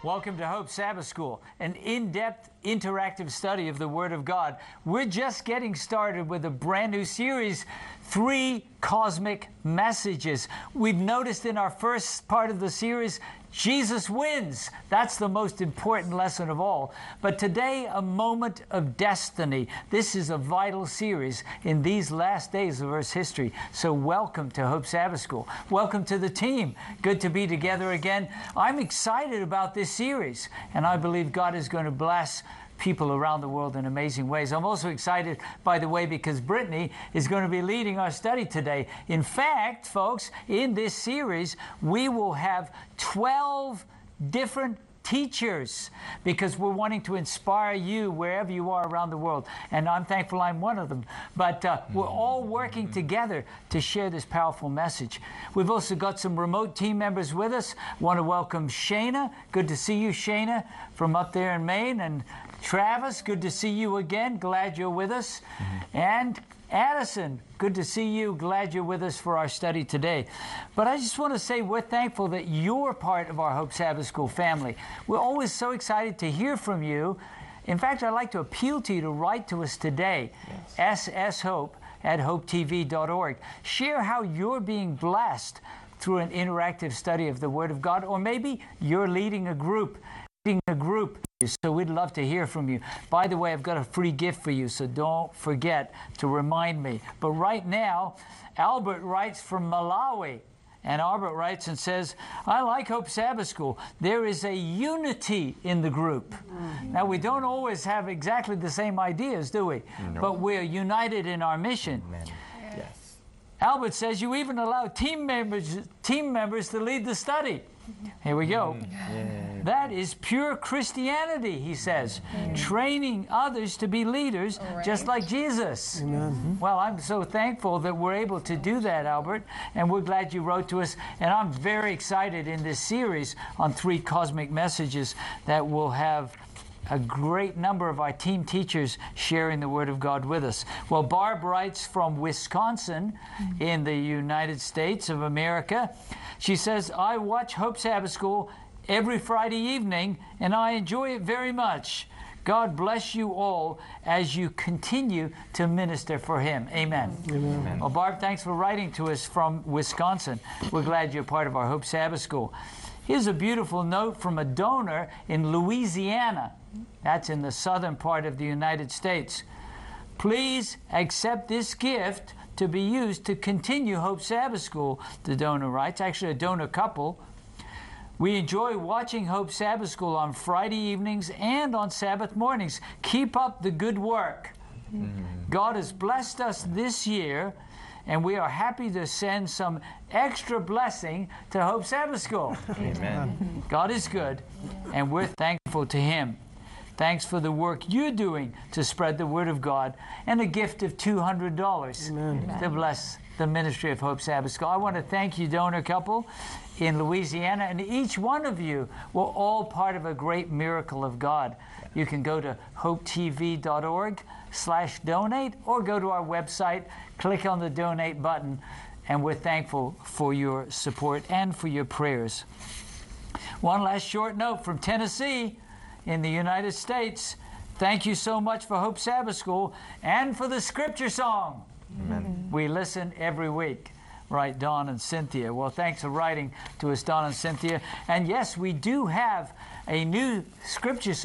Welcome to Hope Sabbath School, an in-depth, interactive study of the Word of God. We're just getting started with a brand new series, 3 Cosmic Messages. We've noticed in our first part of the series, Jesus wins. That's the most important lesson of all. But today, a moment of destiny. This is a vital series in these last days of Earth's history. So welcome to Hope Sabbath School. Welcome to the team. Good to be together again. I'm excited about this series, and I believe God is going to bless people around the world in amazing ways. I'm also excited, by the way, because Brittany is going to be leading our study today. In fact, folks, in this series, we will have 12 different teachers, because we're wanting to inspire you wherever you are around the world. And I'm thankful I'm one of them. But we're all working together to share this powerful message. We've also got some remote team members with us. Want to welcome Shana. Good to see you, Shana, from up there in Maine. And Travis, good to see you again. Glad you're with us. And Addison, good to see you. Glad you're with us for our study today. But I just want to say we're thankful that you're part of our Hope Sabbath School family. We're always so excited to hear from you. In fact, I'd like to appeal to you to write to us today, sshope@hopetv.org. Share how you're being blessed through an interactive study of the Word of God, or maybe you're leading a group. So we'd love to hear from you. By the way, I've got a free gift for you, so don't forget to remind me. But right now, Albert writes from Malawi. And Albert writes and says, I like Hope Sabbath School. There is a unity in the group. Now, we don't always have exactly the same ideas, do we? No. But we're united in our mission. Amen. Yes. Albert says you even allow team members to lead the study. Here we go. That is pure Christianity, he says. Training others to be leaders, just like Jesus. Amen. Well, I'm so thankful that we're able to do that, Albert, and we're glad you wrote to us. And I'm very excited in this series on 3 cosmic messages that will have a great number of our team teachers sharing the Word of God with us. Well, Barb writes from Wisconsin in the United States of America. She says, I watch Hope Sabbath School every Friday evening, and I enjoy it very much. God bless you all as you continue to minister for Him. Amen. Amen. Well, Barb, thanks for writing to us from Wisconsin. We're glad you're part of our Hope Sabbath School. Here's a beautiful note from a donor in Louisiana. That's in the southern part of the United States. Please accept this gift to be used to continue Hope Sabbath School, the donor writes. Actually, a donor couple. We enjoy watching Hope Sabbath School on Friday evenings and on Sabbath mornings. Keep up the good work. God has blessed us this year, and we are happy to send some extra blessing to Hope Sabbath School. Amen. God is good, and we're thankful to Him. Thanks for the work you're doing to spread the Word of God, and a gift of $200 to bless the ministry of Hope Sabbath School. I want to thank you, donor couple in Louisiana, and each one of you were all part of a great miracle of God. You can go to hopetv.org/donate, or go to our website, click on the donate button, and we're thankful for your support and for your prayers. One last short note from Tennessee in the United States. Thank you so much for Hope Sabbath School and for the scripture song. Amen. We listen every week. Right, Don and Cynthia. Well, thanks for writing to us, Don and Cynthia. And yes, we do have a new scripture song.